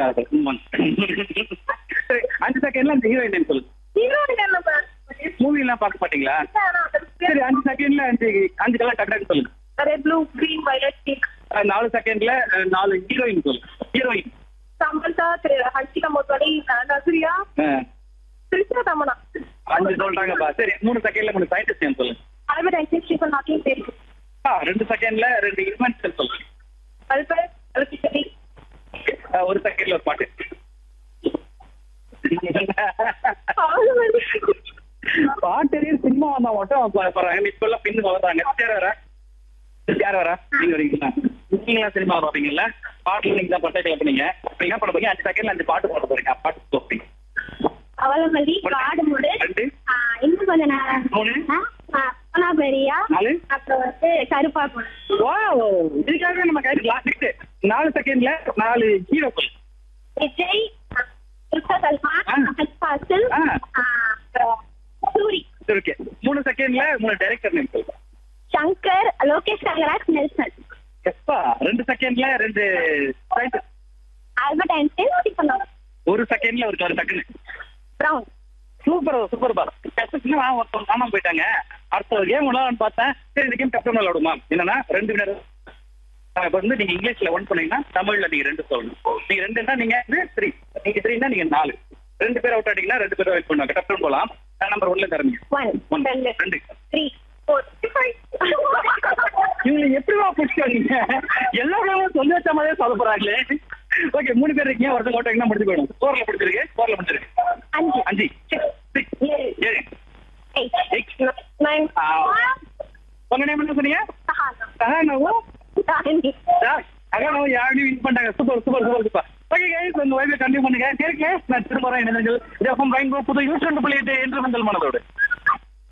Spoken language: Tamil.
காதல். சரி, 5 செகண்ட்ல அந்த ஹீரோயின் நேம் சொல்லுங்க. மூவி எல்லாம் பார்க்க மாட்டீங்களா? சரி, 5 செகண்ட்ல 5 கலர் டக்கு சொல்லுங்க. Red, blue, green, violet, pink. 4 செகண்ட்ல 4 ஹீரோயின் சொல்லுங்க. ஹீரோயின். சமந்தா, ஹர்ஷிகா மோட்வானி, நஸ்ரியா, திரிஷா தமன்னா. 5 சொல்றாங்கப்பா. சரி, 3 செகண்ட்ல 3 சயின்டிஸ்ட் நேம் சொல்லுங்க. ஆல்பர்ட் ஐன்ஸ்டைன், ஸ்டீஃபன் ஹாக்கிங், தெரியும். 2 செகண்ட்ல 2 இன்வென்ஷன் சொல்லுங்க. Albert, electricity. 1 செகண்ட்ல ஒரு பாட்டு. பாட்டு சினிமா வந்தா மட்டும் போறாங்க. இப்ப எல்லாம் பின்னு வர்றாங்க. யார் வரா? நீங்க வரீங்களா? நீங்களா சினிமா பாப்பீங்கல்ல? பாட்டுல நீங்க தான் பட்டை கிளப்புனீங்க. இப்ப என்ன பண்ண போறீங்க? 5 செகண்ட்ல 5 பாட்டு பாட போறீங்க. பாட்டு போப்பீங்க. அவலமல்லி, காடுமுடு, 2 இன்னும் கொஞ்ச நேரம் 3 பெரியா, 4 அப்புறம் கருப்பா போனேன். இதுக்காக நம்ம கைது 4 செகண்ட்ல 4 ஹீரோ சொல்லுங்க. விஜய், துல்கர் சல்மான், ஃபாசில், சூரி. ஓகே, 3 செகண்ட்ல 3 டைரக்டர் நேம் சொல்லுங்க. சங்கர், லோகேஷ் கனகராஜ், நெல்சன். எப்பா 2 செகண்ட்ல 2 scientist. Albert Einstein, Stephen Hawking. 1 செகண்ட்ல ஒரு டக்குன்னு. பிரவுன். சூப்பர் பார். ஒருத்தவங்க காணாம போயிட்டாங்க. அடுத்த ஒரு கேம் விளையாடலாம்னு பார்த்தேன். சரி, இந்த கேம் டக்குனு விளையாடுமா? என்னன்னா 2 வினர். இப்ப வந்து நீங்க இங்கிலீஷ்ல 1 பண்ணீங்கன்னா தமிழ்ல நீங்க 2 சொல்லணும். நீங்க 2ன்னா நீங்க 3, நீங்க 3ன்னா நீங்க 4. 2 பேர் அவுட் ஆட்டீங்கன்னா 2 பேரும் வெயிட் பண்ணுவாங்க. டக்குனு போலாம். நம்பர் 1ல தரீங்க. 1 2 3 4 5. இவங்க எப்படிவா பிடிச்சாங்க? எல்லாரும் சொல்லி வச்ச மாதிரியே சொல்ல போறாங்களே. ஓகே, 3 பேர் இருக்கீங்க. ஒருத்தங்க ஓட்டாங்கன்னா முடிச்சு போயிடும். 4ல முடிச்சிருக்கு. 5 6 7 8 9. உங்க நேம் என்ன சொன்னீங்க? சஹானாவும் அகனாவும் யாரையும் வின் பண்ணிட்டாங்க. சூப்பர். ஓகே கைஸ், உங்க வைஃபை கண்டினியூ பண்ணுங்க. கேட்கல நான் திரும்ப வரேன். புது யூஸ் 2.8 என்று வந்தல் மனதோடு.